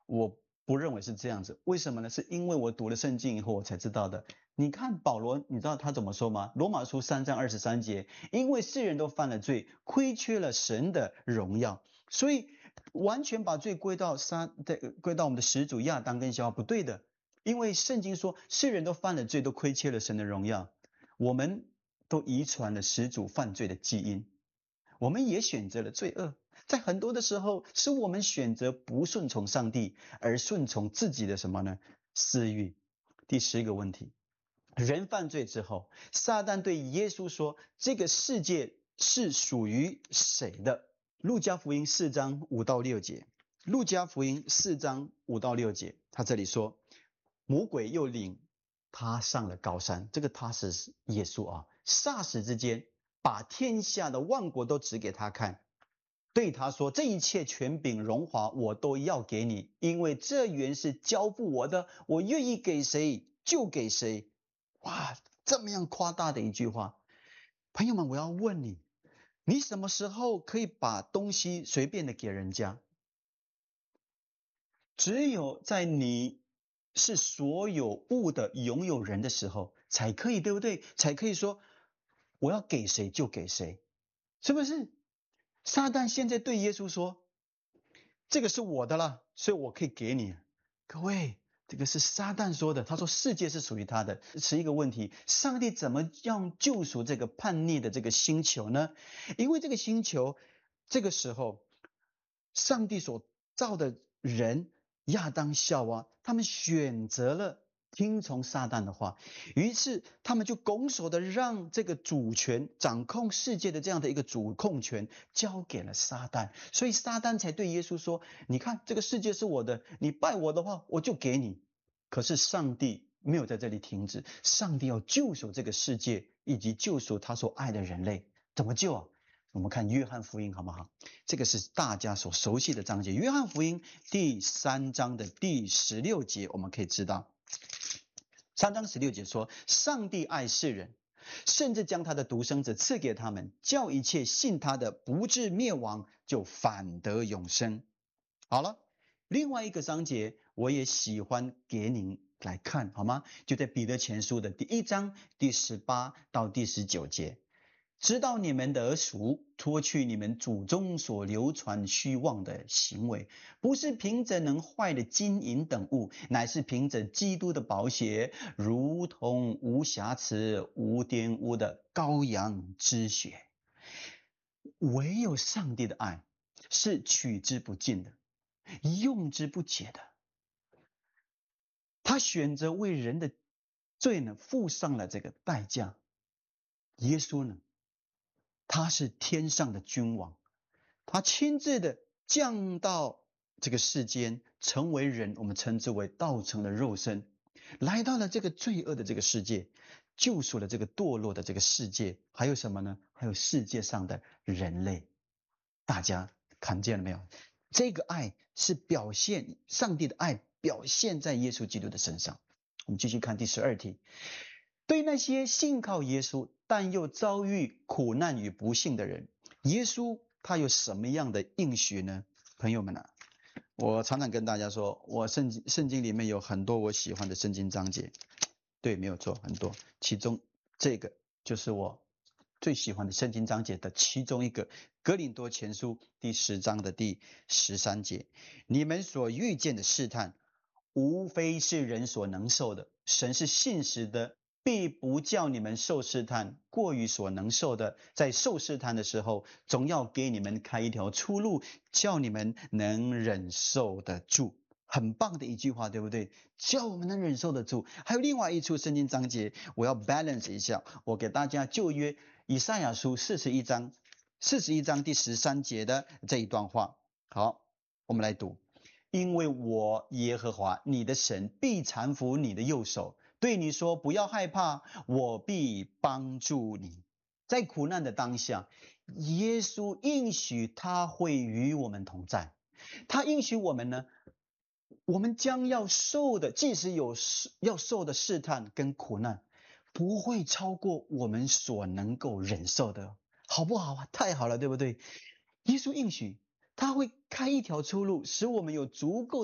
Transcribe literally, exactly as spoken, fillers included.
我不认为是这样子。为什么呢？是因为我读了圣经以后我才知道的。你看保罗，你知道他怎么说吗？罗马书三章二十三节，因为世人都犯了罪，亏缺了神的荣耀。所以完全把罪归到撒归到我们的始祖亚当跟夏娃，不对的。因为圣经说世人都犯了罪，都亏缺了神的荣耀，我们都遗传了始祖犯罪的基因，我们也选择了罪恶。在很多的时候是我们选择不顺从上帝，而顺从自己的什么呢？私欲。第十个问题，人犯罪之后，撒旦对耶稣说，这个世界是属于谁的？路加福音四章五到六节，路加福音四章五到六节，他这里说，魔鬼又领他上了高山，这个他是耶稣啊，霎时之间把天下的万国都指给他看，对他说，这一切权柄荣华我都要给你，因为这原是交付我的，我愿意给谁就给谁。哇，这么样夸大的一句话。朋友们，我要问你，你什么时候可以把东西随便的给人家？只有在你是所有物的拥有人的时候才可以，对不对？才可以说我要给谁就给谁，是不是？撒旦现在对耶稣说，这个是我的了，所以我可以给你。各位，这个是撒旦说的，他说世界是属于他的。是一个问题，上帝怎么样救赎这个叛逆的这个星球呢？因为这个星球这个时候上帝所造的人亚当夏娃，他们选择了听从撒旦的话，于是他们就拱手的让这个主权掌控世界的这样的一个主控权交给了撒旦，所以撒旦才对耶稣说，你看这个世界是我的，你拜我的话我就给你。可是上帝没有在这里停止，上帝要救赎这个世界以及救赎他所爱的人类。怎么救啊？我们看约翰福音好不好？这个是大家所熟悉的章节，约翰福音第三章的第十六节，我们可以知道三章十六节说，上帝爱世人，甚至将他的独生子赐给他们，叫一切信他的不至灭亡，就反得永生。好了，另外一个章节我也喜欢给您来看，好吗？就在彼得前书的第一章第十八到第十九节，知道你们的儿属，脱去你们祖宗所流传虚妄的行为，不是凭着能坏的金银等物，乃是凭着基督的宝血，如同无瑕疵无玷污的羔羊之血。唯有上帝的爱是取之不尽的，用之不竭的。他选择为人的罪呢付上了这个代价。耶稣呢，他是天上的君王，他亲自的降到这个世间，成为人，我们称之为道成了肉身，来到了这个罪恶的这个世界，救赎了这个堕落的这个世界。还有什么呢？还有世界上的人类。大家看见了没有？这个爱是表现上帝的爱，表现在耶稣基督的身上。我们继续看第十二题，对那些信靠耶稣但又遭遇苦难与不幸的人，耶稣他有什么样的应许呢？朋友们啊，我常常跟大家说，我圣经圣经里面有很多我喜欢的圣经章节，对，没有错，很多，其中这个就是我最喜欢的圣经章节的其中一个，哥林多前书第十章的第十三节，你们所遇见的试探，无非是人所能受的，神是信实的，必不叫你们受试探过于所能受的，在受试探的时候，总要给你们开一条出路，叫你们能忍受得住。很棒的一句话，对不对？叫我们能忍受得住。还有另外一处圣经章节，我要 balance 一下，我给大家旧约以赛亚书四十一章四十一章第十三节的这一段话。好，我们来读，因为我耶和华你的神必搀扶你的右手，对你说，不要害怕，我必帮助你。在苦难的当下，耶稣应许他会与我们同在，他应许我们呢，我们将要受的，即使有要受的试探跟苦难，不会超过我们所能够忍受的，好不好啊？太好了，对不对？耶稣应许他会开一条出路，使我们有足够